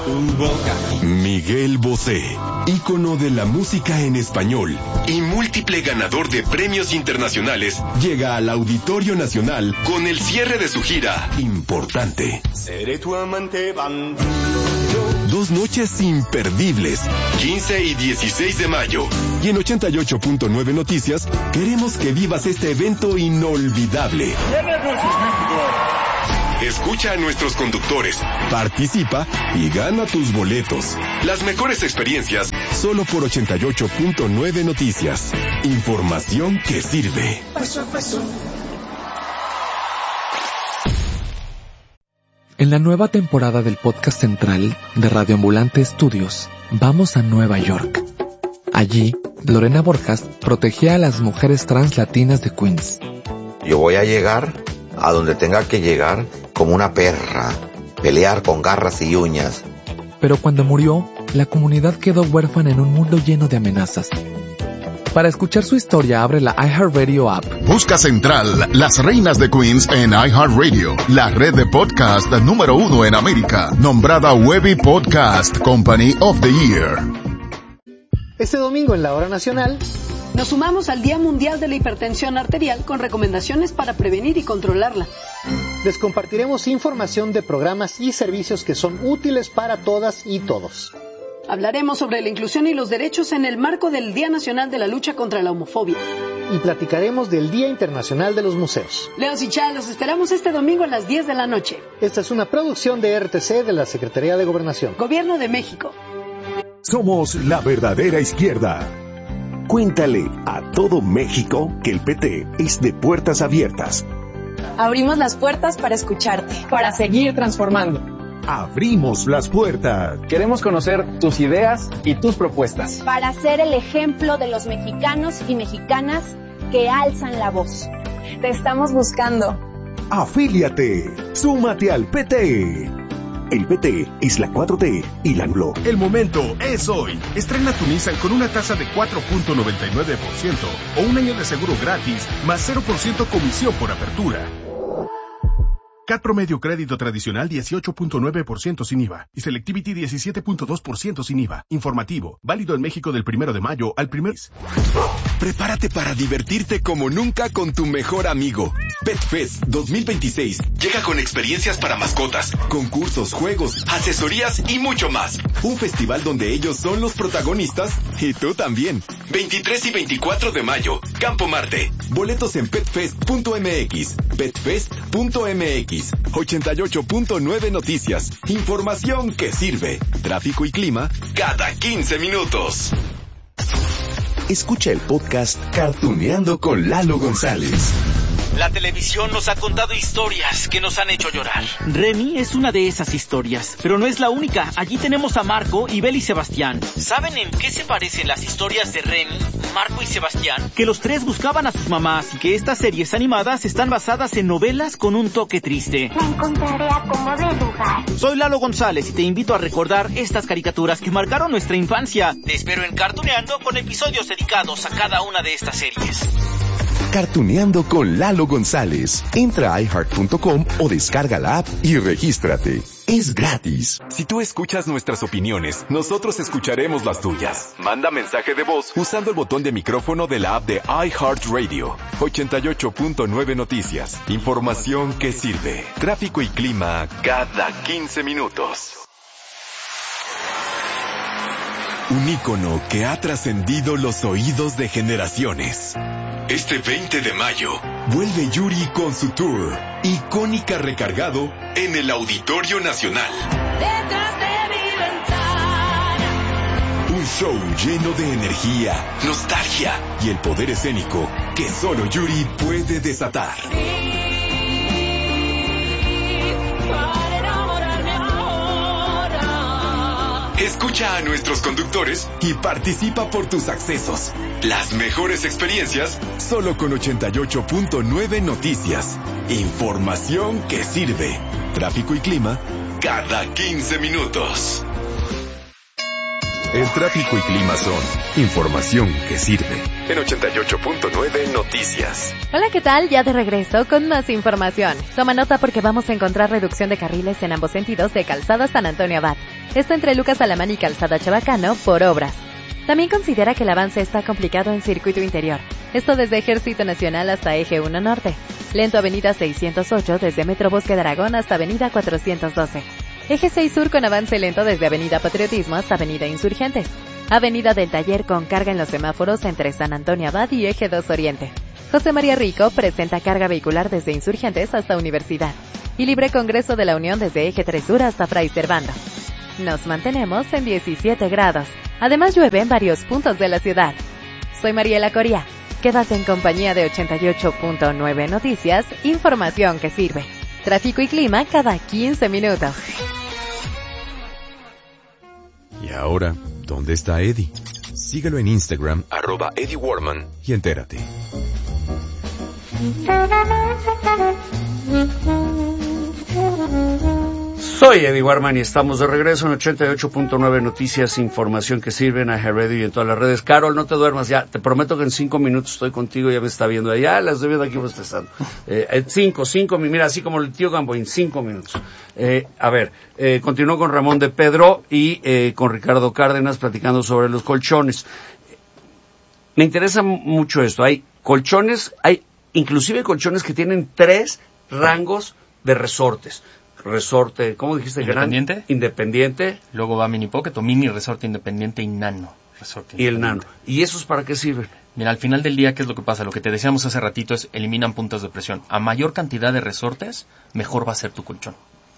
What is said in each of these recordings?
Miguel Bosé, ícono de la música en español y múltiple ganador de premios internacionales, llega al Auditorio Nacional con el cierre de su gira Importante. Seré tu amante bandido. 2 noches imperdibles, 15 y 16 de mayo. Y en 88.9 Noticias, queremos que vivas este evento inolvidable. Escucha a nuestros conductores, participa y gana tus boletos. Las mejores experiencias, solo por 88.9 Noticias. Información que sirve. En la nueva temporada del podcast central de Radio Ambulante Estudios, vamos a Nueva York. Allí, Lorena Borjas protegía a las mujeres trans latinas de Queens. Yo voy a llegar a donde tenga que llegar como una perra, pelear con garras y uñas. Pero cuando murió, la comunidad quedó huérfana en un mundo lleno de amenazas. Para escuchar su historia, abre la iHeartRadio app. Busca Central, las reinas de Queens en iHeartRadio, la red de podcast número 1 en América, nombrada Webby Podcast Company of the Year. Este domingo en la Hora Nacional, nos sumamos al Día Mundial de la Hipertensión Arterial con recomendaciones para prevenir y controlarla. Les compartiremos información de programas y servicios que son útiles para todas y todos. Hablaremos sobre la inclusión y los derechos en el marco del Día Nacional de la Lucha contra la Homofobia. Y platicaremos del Día Internacional de los Museos. Leos y Chá, los esperamos este domingo a las 10 de la noche. Esta es una producción de RTC de la Secretaría de Gobernación. Gobierno de México. Somos la verdadera izquierda. Cuéntale a todo México que el PT es de puertas abiertas. Abrimos las puertas para escucharte, para seguir transformando. Abrimos las puertas. Queremos conocer tus ideas y tus propuestas. Para ser el ejemplo de los mexicanos y mexicanas que alzan la voz. Te estamos buscando. Afíliate. Súmate al PT. El PT es la 4T y la ANLO. El momento es hoy. Estrena tu Nissan con una tasa de 4.99% o un año de seguro gratis más 0% comisión por apertura. CAT promedio crédito tradicional 18.9% sin IVA y Selectivity 17.2% sin IVA. Informativo, válido en México del 1 de mayo al 1. Prepárate para divertirte como nunca con tu mejor amigo. PetFest 2026 llega con experiencias para mascotas, concursos, juegos, asesorías y mucho más. Un festival donde ellos son los protagonistas y tú también. 23 y 24 de mayo, Campo Marte. Boletos en petfest.mx. Petfest.mx. 88.9 Noticias. Información que sirve. Tráfico y clima cada 15 minutos. Escucha el podcast Cartuneando con Lalo González. La televisión nos ha contado historias que nos han hecho llorar. Remy es una de esas historias, pero no es la única. Allí tenemos a Marco, Ibel y Sebastián. ¿Saben en qué se parecen las historias de Remy, Marco y Sebastián? Que los tres buscaban a sus mamás y que estas series animadas están basadas en novelas con un toque triste. Me encontraré a como de lugar. Soy Lalo González y te invito a recordar estas caricaturas que marcaron nuestra infancia. Te espero en Cartuneando con episodios dedicados a cada una de estas series. Cartuneando con Lalo González. Entra a iHeart.com o descarga la app y regístrate. Es gratis. Si tú escuchas nuestras opiniones, nosotros escucharemos las tuyas. Manda mensaje de voz usando el botón de micrófono de la app de iHeartRadio. 88.9 Noticias. Información que sirve. Tráfico y clima cada 15 minutos. Un ícono que ha trascendido los oídos de generaciones. Este 20 de mayo, vuelve Yuri con su tour, Icónica Recargado, en el Auditorio Nacional. Detrás de mi ventana. Un show lleno de energía, nostalgia y el poder escénico que solo Yuri puede desatar. Escucha a nuestros conductores y participa por tus accesos. Las mejores experiencias solo con 88.9 Noticias. Información que sirve. Tráfico y clima cada 15 minutos. El tráfico y clima son información que sirve. En 88.9 Noticias. Hola, ¿qué tal? Ya de regreso con más información. Toma nota porque vamos a encontrar reducción de carriles en ambos sentidos de Calzada San Antonio Abad. Esto entre Lucas Alamán y Calzada Chabacano por obras. También considera que el avance está complicado en circuito interior. Esto desde Ejército Nacional hasta Eje 1 Norte. Lento Avenida 608 desde Metro Bosque de Aragón hasta Avenida 412. Eje 6 Sur con avance lento desde Avenida Patriotismo hasta Avenida Insurgentes. Avenida del Taller con carga en los semáforos entre San Antonio Abad y Eje 2 Oriente. José María Rico presenta carga vehicular desde Insurgentes hasta Universidad. Y Libre Congreso de la Unión desde Eje 3 Sur hasta Fray Servando. Nos mantenemos en 17 grados. Además llueve en varios puntos de la ciudad. Soy Mariela Coria. Quédate en compañía de 88.9 Noticias, información que sirve. Tráfico y clima cada 15 minutos. Y ahora, ¿dónde está Eddie? Síguelo en Instagram, @EddieWarman, y entérate. Soy Eddie Warman y estamos de regreso en 88.9 Noticias, información que sirve en iHeartRadio y en todas las redes. Carol, no te duermas ya, te prometo que en 5 minutos estoy contigo, ya me está viendo allá, la estoy viendo aquí bostezando. 5, mira, así como el tío Gamboín, 5 minutos. Continúo con Ramón de Pedro y con Ricardo Cárdenas platicando sobre los colchones. Me interesa mucho esto, hay colchones, hay inclusive colchones que tienen 3 rangos de resortes. Resorte, ¿cómo dijiste? Independiente. Independiente. Luego va mini pocket o mini resorte independiente y nano resorte. Y el nano. ¿Y esos para qué sirven? Mira, al final del día, ¿qué es lo que pasa? Lo que te decíamos hace ratito es eliminan puntos de presión. A mayor cantidad de resortes, mejor va a ser tu colchón.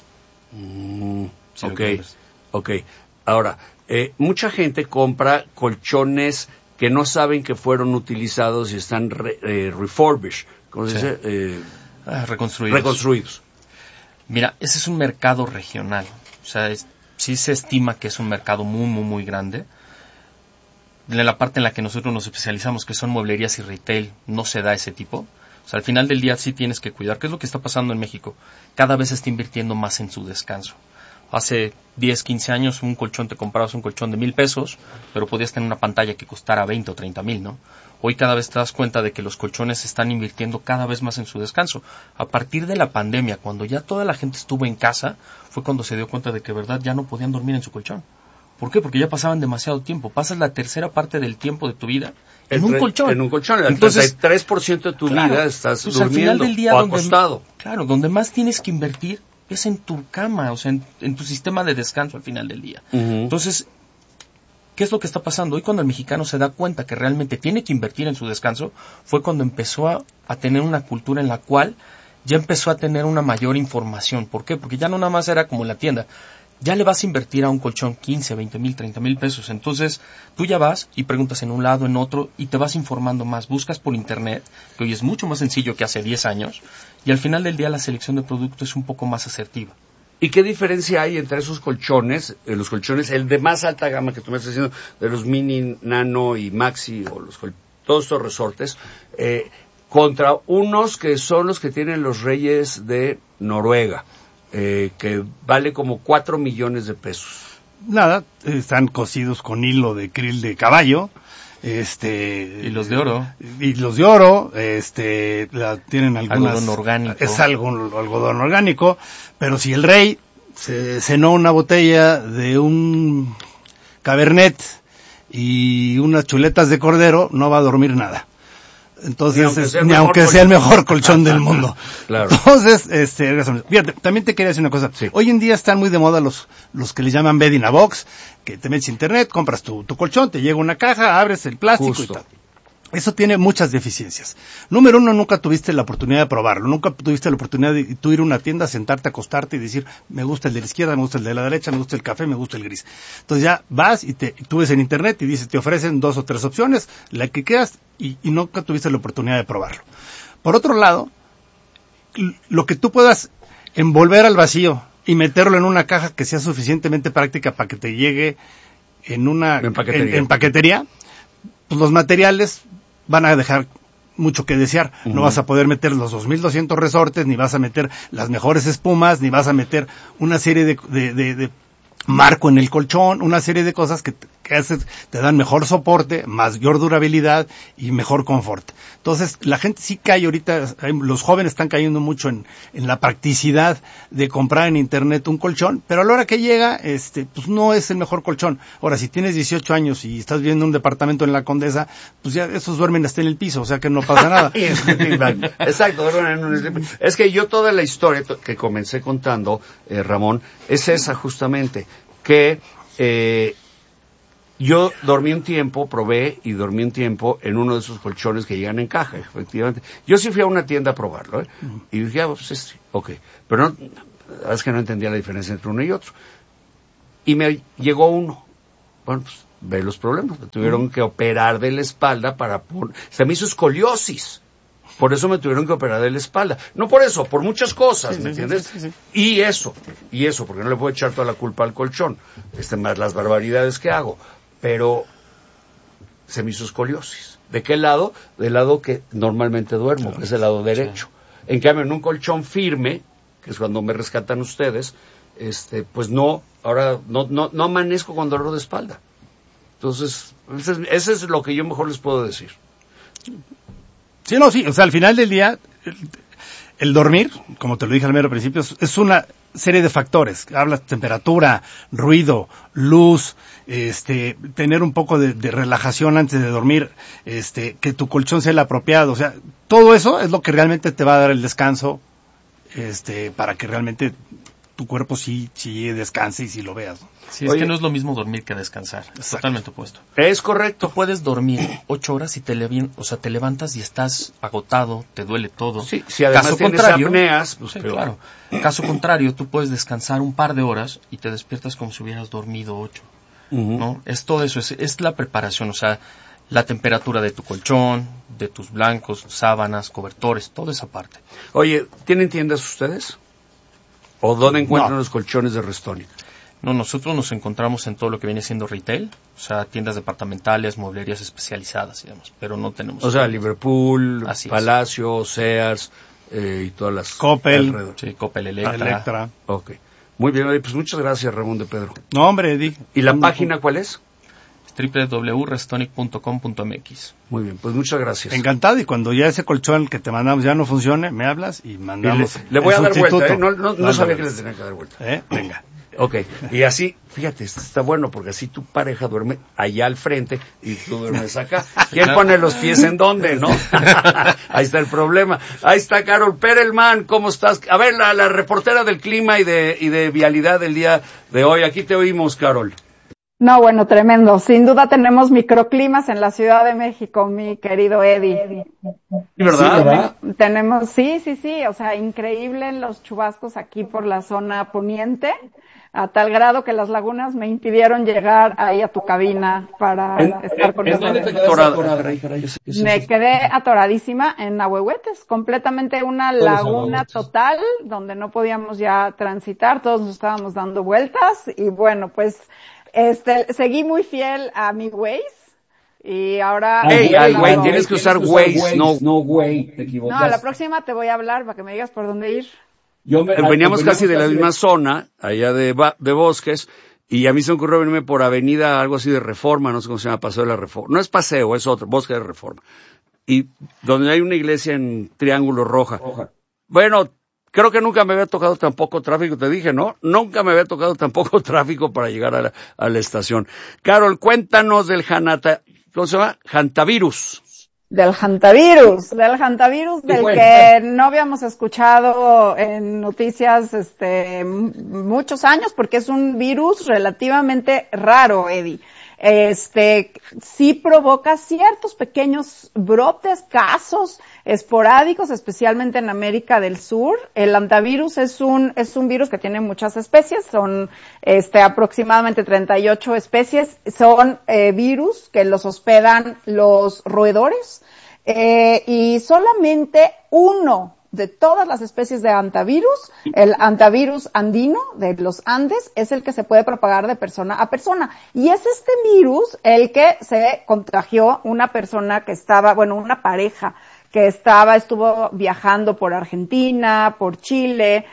Ok. Ahora, mucha gente compra colchones que no saben que fueron utilizados y están refurbished. ¿Cómo se dice? Reconstruidos. Mira, ese es un mercado regional, o sea, sí se estima que es un mercado muy, muy, muy grande. En la parte en la que nosotros nos especializamos, que son mueblerías y retail, no se da ese tipo. O sea, al final del día sí tienes que cuidar. ¿Qué es lo que está pasando en México? Cada vez se está invirtiendo más en su descanso. Hace 10, 15 años te comprabas un colchón de $1,000, pero podías tener una pantalla que costara 20 o 30 mil, ¿no? Hoy cada vez te das cuenta de que los colchones se están invirtiendo cada vez más en su descanso. A partir de la pandemia, cuando ya toda la gente estuvo en casa, fue cuando se dio cuenta de que, verdad, ya no podían dormir en su colchón. ¿Por qué? Porque ya pasaban demasiado tiempo. Pasas la tercera parte del tiempo de tu vida en un colchón. En un colchón. Entonces, el 33% de tu vida estás durmiendo al final del día, acostado. Claro, donde más tienes que invertir es en tu cama, o sea, en tu sistema de descanso al final del día. Entonces, ¿qué es lo que está pasando? Hoy cuando el mexicano se da cuenta que realmente tiene que invertir en su descanso, fue cuando empezó a tener una cultura en la cual ya empezó a tener una mayor información. ¿Por qué? Porque ya no nada más era como en la tienda. Ya le vas a invertir a un colchón 15, 20 mil, 30 mil pesos. Entonces, tú ya vas y preguntas en un lado, en otro, y te vas informando más. Buscas por internet, que hoy es mucho más sencillo que hace 10 años, y al final del día la selección de productos es un poco más asertiva. ¿Y qué diferencia hay entre esos colchones, los colchones, el de más alta gama que tú me estás diciendo, de los mini, nano y maxi, o todos estos resortes, contra unos que son los que tienen los Reyes de Noruega, que vale como 4 millones de pesos? Nada, están cosidos con hilo de krill de caballo, y los de oro. Tienen algunas... Algodón orgánico. Es algodón orgánico, pero si el rey se cenó una botella de un cabernet y unas chuletas de cordero, no va a dormir nada. Entonces, ni aunque sea el mejor colchón del mundo. Claro. Entonces, fíjate, también te quería decir una cosa. Sí. Hoy en día están muy de moda los que le llaman bed in a box, que te metes a internet, compras tu colchón, te llega una caja, abres el plástico y tal. Eso tiene muchas deficiencias. Número uno, nunca tuviste la oportunidad de probarlo. Nunca tuviste la oportunidad de tú ir a una tienda, sentarte, acostarte y decir, me gusta el de la izquierda, me gusta el de la derecha, me gusta el café, me gusta el gris. Entonces ya vas y tú ves en internet y dices, te ofrecen 2 o 3 opciones, la que quieras, y nunca tuviste la oportunidad de probarlo. Por otro lado, lo que tú puedas envolver al vacío y meterlo en una caja que sea suficientemente práctica para que te llegue en paquetería, pues los materiales van a dejar mucho que desear. No vas a poder meter los 2,200 resortes, ni vas a meter las mejores espumas, ni vas a meter una serie de marco en el colchón, una serie de cosas que te dan mejor soporte, mayor durabilidad y mejor confort. Entonces, la gente sí cae ahorita, los jóvenes están cayendo mucho en la practicidad de comprar en internet un colchón, pero a la hora que llega, pues no es el mejor colchón. Ahora, si tienes 18 años y estás viviendo en un departamento en la Condesa, pues ya esos duermen hasta en el piso, o sea que no pasa nada. Exacto, es que yo toda la historia que comencé contando, Ramón, es esa justamente, que yo dormí un tiempo, probé y dormí un tiempo en uno de esos colchones que llegan en caja, efectivamente. Yo sí fui a una tienda a probarlo, y dije, pues pero no, es que no entendía la diferencia entre uno y otro. Y me llegó uno, bueno, pues ve los problemas, me tuvieron que operar de la espalda se me hizo escoliosis. Por eso me tuvieron que operar de la espalda. No por eso, por muchas cosas, ¿me entiendes? Sí. Y eso, porque no le puedo echar toda la culpa al colchón, más las barbaridades que hago. Pero se me hizo escoliosis. ¿De qué lado? Del lado que normalmente duermo, claro, que es el lado derecho. Sí. En cambio, en un colchón firme, que es cuando me rescatan ustedes, pues ahora no amanezco con dolor de espalda. Entonces, ese es lo que yo mejor les puedo decir. Sí, o sea, al final del día, el dormir, como te lo dije al mero principio, es una serie de factores. Hablas temperatura, ruido, luz, tener un poco de relajación antes de dormir, que tu colchón sea el apropiado. O sea, todo eso es lo que realmente te va a dar el descanso, para que realmente tu cuerpo sí descanse y sí lo veas, ¿no? Sí, es que no es lo mismo dormir que descansar. Es totalmente opuesto. Es correcto. Tú puedes dormir 8 horas y te levantas y estás agotado, te duele todo. Sí, si además caso tienes contrario, apneas, pues sí, claro. Caso contrario, tú puedes descansar un par de horas y te despiertas como si hubieras dormido 8. Uh-huh. ¿No? Es todo eso, es la preparación, o sea, la temperatura de tu colchón, de tus blancos, sábanas, cobertores, toda esa parte. Oye, ¿tienen tiendas ustedes? ¿O dónde encuentran los colchones de Restonic? No, nosotros nos encontramos en todo lo que viene siendo retail, o sea, tiendas departamentales, mueblerías especializadas y demás, pero no tenemos... O sea, Liverpool, Así Palacio, Sears, y todas las... Coppel. Sí, Coppel, Electra. Ok. Muy bien, pues muchas gracias, Ramón de Pedro. No, hombre, Eddie. ¿Y la página cuál es? www.restonic.com.mx. Muy bien, pues muchas gracias. Encantado, y cuando ya ese colchón que te mandamos ya no funcione, me hablas y mandamos. Le voy a dar vuelta, no sabía que le tenía que dar vuelta. Venga. Ok, y así, fíjate, está bueno porque así tu pareja duerme allá al frente y tú duermes acá. ¿Quién pone los pies en dónde, no? Ahí está el problema. Ahí está Carol Perelman, ¿cómo estás? A ver, la reportera del clima y de vialidad del día de hoy. Aquí te oímos, Carol. No, bueno, tremendo. Sin duda tenemos microclimas en la Ciudad de México, mi querido Eddie. ¿Verdad? Sí, tenemos, sí, o sea, increíble los chubascos aquí por la zona poniente, a tal grado que las lagunas me impidieron llegar ahí a tu cabina para estar con nosotros. ¿Dónde te quedaste atorada? Me quedé atoradísima en Ahuehuetes, completamente una laguna total, donde no podíamos ya transitar, todos nos estábamos dando vueltas, y bueno, pues, seguí muy fiel a mi Waze, y ahora... Waze, tienes que usar Waze, no Waze, te equivocas. No, la próxima te voy a hablar para que me digas por dónde ir. Veníamos casi de la misma zona, allá de Bosques, y a mí se me ocurrió venirme por avenida, algo así de Reforma, no sé cómo se llama, Paseo de la Reforma. No es Paseo, es otro, Bosque de Reforma. Y donde hay una iglesia en Triángulo Roja. Bueno, creo que nunca me había tocado tan poco tráfico, te dije, ¿no? Nunca me había tocado tan poco tráfico para llegar a la estación. Carol, cuéntanos del ¿cómo se llama? Hantavirus. Del hantavirus del que no habíamos escuchado en noticias muchos años, porque es un virus relativamente raro, Eddie. Sí provoca ciertos pequeños brotes, casos esporádicos, especialmente en América del Sur. El hantavirus es un virus que tiene muchas especies, son aproximadamente 38 especies, son virus que los hospedan los roedores, y solamente uno de todas las especies de hantavirus, el hantavirus andino de los Andes, es el que se puede propagar de persona a persona. Y es este virus el que se contagió una persona que estaba, una pareja que estuvo viajando por Argentina, por Chile,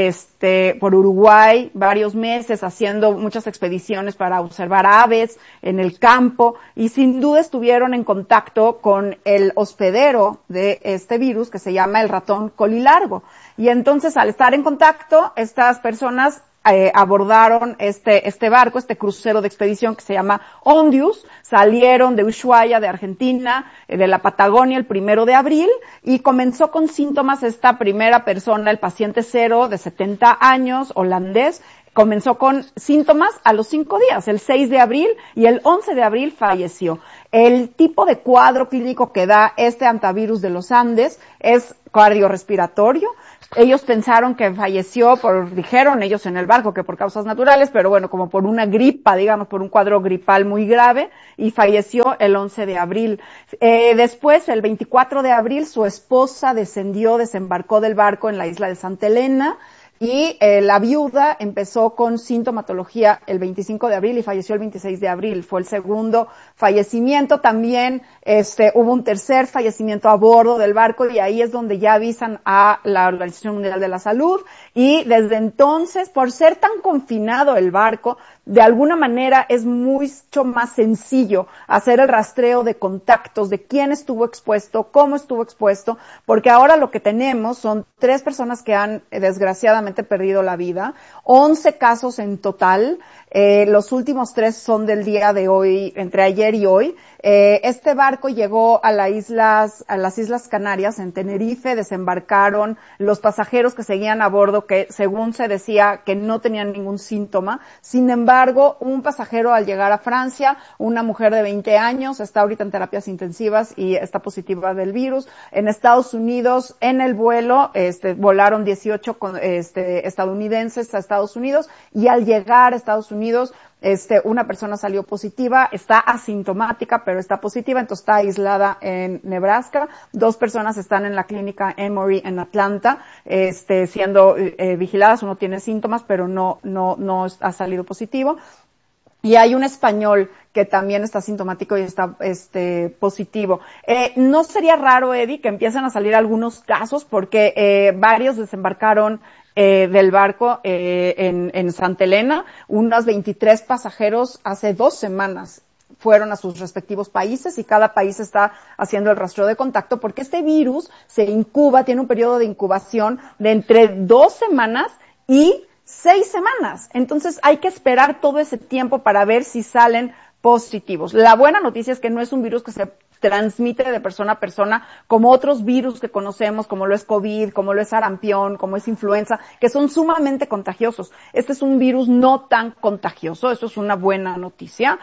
por Uruguay, varios meses haciendo muchas expediciones para observar aves en el campo, y sin duda estuvieron en contacto con el hospedero de este virus, que se llama el ratón colilargo. Y entonces, al estar en contacto, estas personas abordaron este barco, este crucero de expedición que se llama Ondius, salieron de Ushuaia, de Argentina, de la Patagonia el 1 de abril, y comenzó con síntomas esta primera persona, el paciente 0 de 70 años, holandés, comenzó con síntomas a los 5 días, el 6 de abril, y el 11 de abril falleció. El tipo de cuadro clínico que da este hantavirus de los Andes es cardiorrespiratorio. Ellos pensaron que falleció dijeron ellos en el barco que por causas naturales, pero bueno, como por una gripa, digamos, por un cuadro gripal muy grave, y falleció el 11 de abril. Después, el 24 de abril, su esposa desembarcó del barco en la isla de Santa Elena, y la viuda empezó con sintomatología el 25 de abril y falleció el 26 de abril. Fue el segundo fallecimiento. También hubo un tercer fallecimiento a bordo del barco, y ahí es donde ya avisan a la Organización Mundial de la Salud. Y desde entonces, por ser tan confinado el barco, de alguna manera es mucho más sencillo hacer el rastreo de contactos, de quién estuvo expuesto, cómo estuvo expuesto, porque ahora lo que tenemos son 3 personas que han desgraciadamente perdido la vida, 11 casos en total. Los últimos 3 son del día de hoy, entre ayer y hoy. Este barco llegó a las Islas Canarias, en Tenerife. Desembarcaron los pasajeros que seguían a bordo, que según se decía que no tenían ningún síntoma. Sin embargo, un pasajero, al llegar a Francia, una mujer de 20 años, está ahorita en terapias intensivas y está positiva del virus. En Estados Unidos, en el vuelo, volaron 18 estadounidenses a Estados Unidos, y al llegar a Estados Unidos, una persona salió positiva, está asintomática, pero está positiva, entonces está aislada en Nebraska. 2 personas están en la clínica Emory en Atlanta, siendo vigiladas. Uno tiene síntomas, pero no ha salido positivo. Y hay un español que también está sintomático y está positivo. No sería raro, Eddie, que empiecen a salir algunos casos, porque varios desembarcaron del barco en Santa Elena. Unos 23 pasajeros hace 2 semanas fueron a sus respectivos países, y cada país está haciendo el rastreo de contacto, porque este virus se incuba, tiene un periodo de incubación de entre 2 semanas y 6 semanas. Entonces hay que esperar todo ese tiempo para ver si salen positivos. La buena noticia es que no es un virus que se transmite de persona a persona como otros virus que conocemos, como lo es COVID, como lo es sarampión, como es influenza, que son sumamente contagiosos. Este es un virus no tan contagioso, eso es una buena noticia.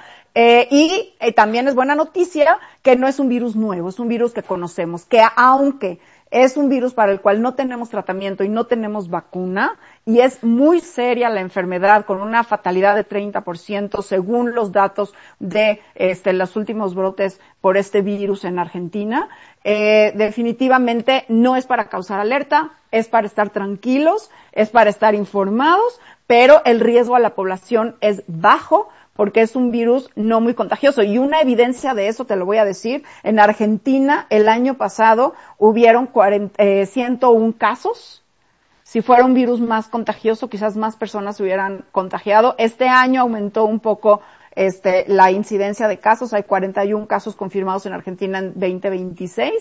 Y también es buena noticia que no es un virus nuevo, es un virus que conocemos, que aunque es un virus para el cual no tenemos tratamiento y no tenemos vacuna, y es muy seria la enfermedad, con una fatalidad de 30% según los datos de los últimos brotes por este virus en Argentina. Definitivamente no es para causar alerta, es para estar tranquilos, es para estar informados, pero el riesgo a la población es bajo, porque es un virus no muy contagioso. Y una evidencia de eso te lo voy a decir. En Argentina, el año pasado, hubieron 101 casos. Si fuera un virus más contagioso, quizás más personas se hubieran contagiado. Este año aumentó un poco la incidencia de casos. Hay 41 casos confirmados en Argentina en 2026.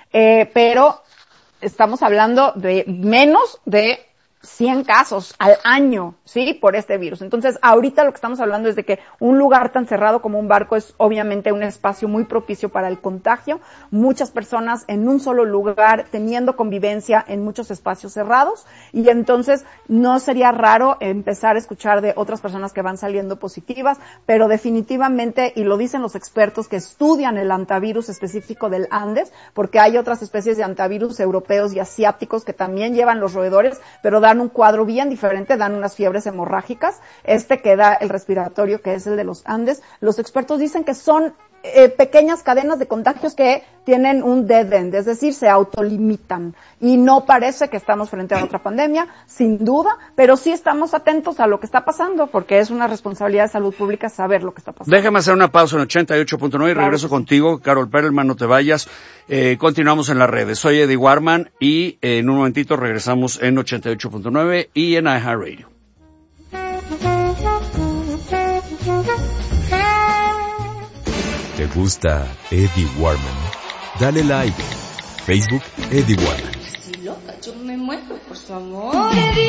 Pero estamos hablando de menos de 100 casos al año, ¿sí? Por este virus. Entonces, ahorita lo que estamos hablando es de que un lugar tan cerrado como un barco es obviamente un espacio muy propicio para el contagio. Muchas personas en un solo lugar, teniendo convivencia en muchos espacios cerrados, y entonces no sería raro empezar a escuchar de otras personas que van saliendo positivas, pero definitivamente, y lo dicen los expertos que estudian el hantavirus específico del Andes, porque hay otras especies de hantavirus europeos y asiáticos que también llevan los roedores, pero dan un cuadro bien diferente, dan unas fiebres hemorrágicas. Que da el respiratorio, que es el de los Andes, los expertos dicen que son pequeñas cadenas de contagios que tienen un dead end, es decir, se autolimitan. Y no parece que estamos frente a otra pandemia, sin duda, pero sí estamos atentos a lo que está pasando, porque es una responsabilidad de salud pública saber lo que está pasando. Déjame hacer una pausa en 88.9 y regreso contigo, Carol Perelman, no te vayas. Continuamos en las redes. Soy Eddie Warman y en un momentito regresamos en 88.9 y en iHeartRadio. ¿Te gusta Eddie Warman? Dale like. Facebook Eddie Warman. Estoy loca, yo me muero por su amor.